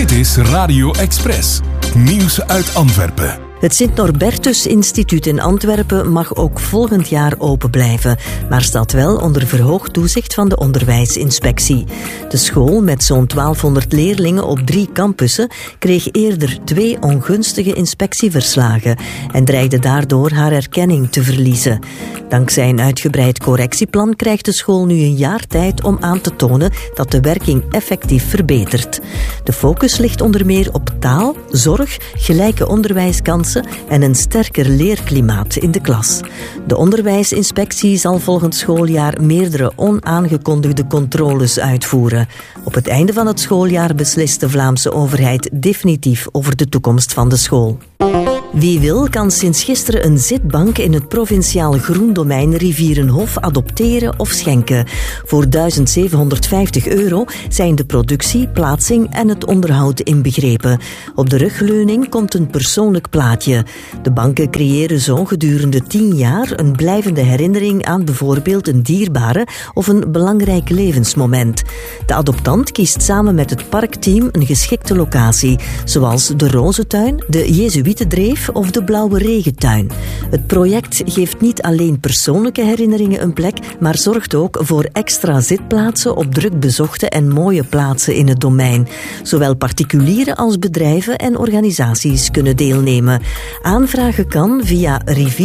Dit is Radio Express. Nieuws uit Antwerpen. Het Sint-Norbertus Instituut in Antwerpen mag ook volgend jaar open blijven, maar staat wel onder verhoogd toezicht van de onderwijsinspectie. De school met zo'n 1200 leerlingen op 3 campussen kreeg eerder 2 ongunstige inspectieverslagen en dreigde daardoor haar erkenning te verliezen. Dankzij een uitgebreid correctieplan krijgt de school nu een jaar tijd om aan te tonen dat de werking effectief verbetert. De focus ligt onder meer op taal, zorg, gelijke onderwijskansen en een sterker leerklimaat in de klas. De onderwijsinspectie zal volgend schooljaar meerdere onaangekondigde controles uitvoeren. Op het einde van het schooljaar beslist de Vlaamse overheid definitief over de toekomst van de school. Wie wil, kan sinds gisteren een zitbank in het provinciaal groendomein Rivierenhof adopteren of schenken. Voor €1.750 zijn de productie, plaatsing en het onderhoud inbegrepen. Op de rugleuning komt een persoonlijk plaatje. De banken creëren zo gedurende 10 jaar een blijvende herinnering aan bijvoorbeeld een dierbare of een belangrijk levensmoment. De adoptant kiest samen met het parkteam een geschikte locatie, zoals de Rozentuin, de Jezuïetendreef of de Blauwe Regentuin. Het project geeft niet alleen persoonlijke herinneringen een plek, maar zorgt ook voor extra zitplaatsen op druk bezochte en mooie plaatsen in het domein. Zowel particulieren als bedrijven en organisaties kunnen deelnemen. Aanvragen kan via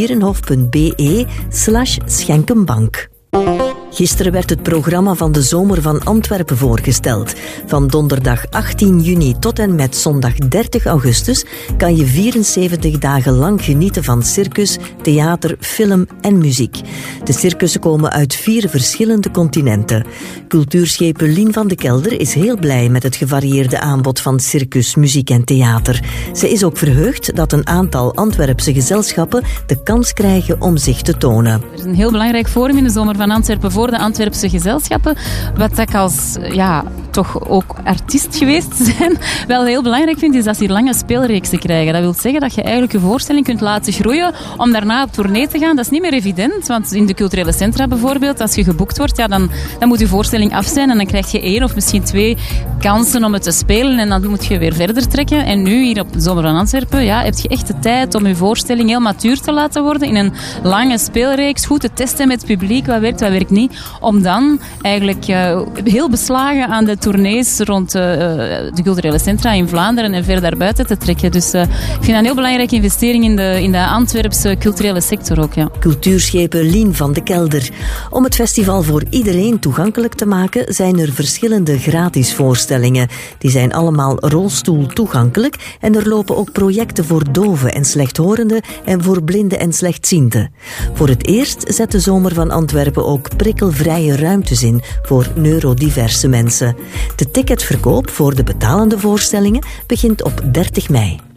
rivierenhof.be/schenkenbank. Gisteren werd het programma van de Zomer van Antwerpen voorgesteld. Van donderdag 18 juni tot en met zondag 30 augustus kan je 74 dagen lang genieten van circus, theater, film en muziek. De circussen komen uit 4 verschillende continenten. Cultuurschepen Lien van de Kelder is heel blij met het gevarieerde aanbod van circus, muziek en theater. Ze is ook verheugd dat een aantal Antwerpse gezelschappen de kans krijgen om zich te tonen. Er is een heel belangrijk forum in de Zomer van Antwerpen voor de Antwerpse gezelschappen. Wat ik als toch ook artiest geweest te zijn wel heel belangrijk vind, is dat ze hier lange speelreeksen krijgen. Dat wil zeggen dat je eigenlijk je voorstelling kunt laten groeien om daarna op tournee te gaan. Dat is niet meer evident, want in de culturele centra bijvoorbeeld, als je geboekt wordt, dan moet je voorstelling af zijn en dan krijg je 1 of misschien 2 kansen om het te spelen en dan moet je weer verder trekken. En nu, hier op de Zomer van Antwerpen, heb je echt de tijd om je voorstelling heel matuur te laten worden in een lange speelreeks, goed te testen met het publiek, wat werkt niet, om dan eigenlijk heel beslagen aan de tournees rond de culturele centra in Vlaanderen en verder daarbuiten te trekken. Dus ik vind dat een heel belangrijke investering in de Antwerpse culturele sector ook. Ja. Cultuurschepen Lien van de Kelder. Om het festival voor iedereen toegankelijk te maken zijn er verschillende gratis voorstellingen. Die zijn allemaal rolstoeltoegankelijk en er lopen ook projecten voor doven en slechthorenden en voor blinden en slechtzienden. Voor het eerst zet de Zomer van Antwerpen ook prikkelvrije ruimtes in voor neurodiverse mensen. De ticketverkoop voor de betalende voorstellingen begint op 30 mei.